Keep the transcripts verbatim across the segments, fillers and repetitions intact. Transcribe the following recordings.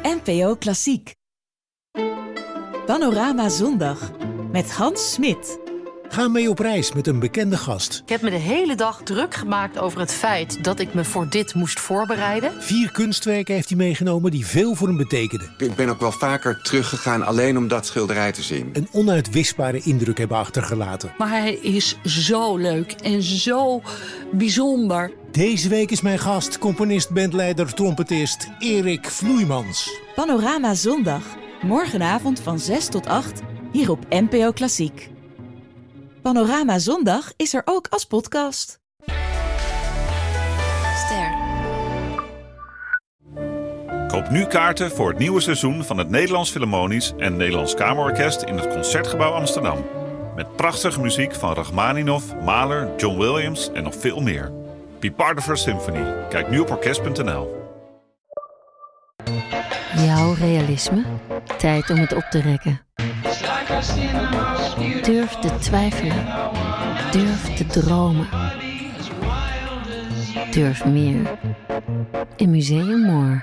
N P O Klassiek. Panorama Zondag met Hans Smit. Ga mee op reis met een bekende gast. Ik heb me de hele dag druk gemaakt over het feit dat ik me voor dit moest voorbereiden. Vier kunstwerken heeft hij meegenomen die veel voor hem betekenden. Ik ben ook wel vaker teruggegaan alleen om dat schilderij te zien. Een onuitwisbare indruk hebben achtergelaten. Maar hij is zo leuk en zo bijzonder. Deze week is mijn gast, componist, bandleider, trompetist Erik Vloeimans. Panorama Zondag, morgenavond van zes tot acht, hier op N P O Klassiek. Panorama Zondag is er ook als podcast. Ster. Koop nu kaarten voor het nieuwe seizoen van het Nederlands Philharmonisch en Nederlands Kamerorkest in het Concertgebouw Amsterdam. Met prachtige muziek van Rachmaninoff, Mahler, John Williams en nog veel meer. Be part of our symphony. Kijk nu op orkest punt n l. Jouw realisme? Tijd om het op te rekken. Durf te twijfelen. Durf te dromen. Durf meer. In Museum Moor.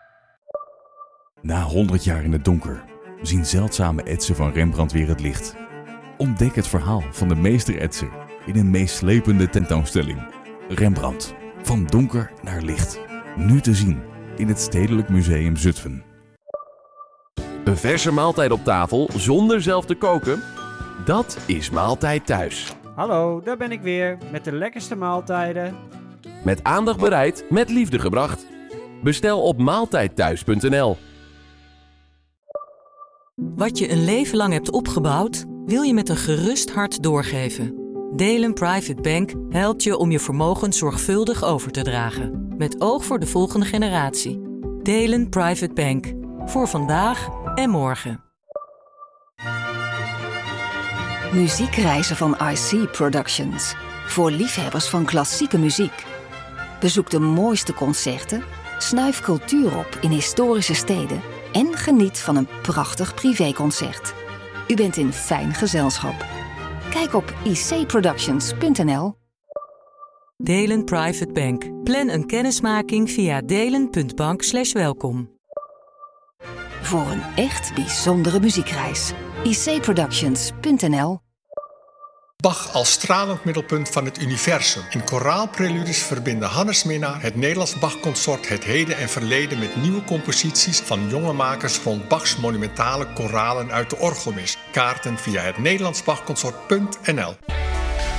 Na honderd jaar in het donker zien zeldzame etsen van Rembrandt weer het licht. Ontdek het verhaal van de meester-etser in een meeslepende tentoonstelling. Rembrandt, van donker naar licht. Nu te zien in het Stedelijk Museum Zutphen. Een verse maaltijd op tafel zonder zelf te koken? Dat is Maaltijd Thuis. Hallo, daar ben ik weer met de lekkerste maaltijden. Met aandacht bereid, met liefde gebracht. Bestel op maaltijd thuis punt n l. Wat je een leven lang hebt opgebouwd, wil je met een gerust hart doorgeven. Delen Private Bank helpt je om je vermogen zorgvuldig over te dragen. Met oog voor de volgende generatie. Delen Private Bank. Voor vandaag en morgen. Muziekreizen van I C Productions. Voor liefhebbers van klassieke muziek. Bezoek de mooiste concerten, snuif cultuur op in historische steden en geniet van een prachtig privéconcert. U bent in fijn gezelschap. Kijk op i c productions punt n l. Delen Private Bank. Plan een kennismaking via delen punt bank slash welkom. Voor een echt bijzondere muziekreis. i c productions punt n l. Bach als stralend middelpunt van het universum. In koraalpreludes verbinden Hannes Minnaar, het Nederlands Bachconsort, het heden en verleden met nieuwe composities van jonge makers rond Bachs monumentale koralen uit de orgelmis. Kaarten via het Nederlands Bachconsort punt n l.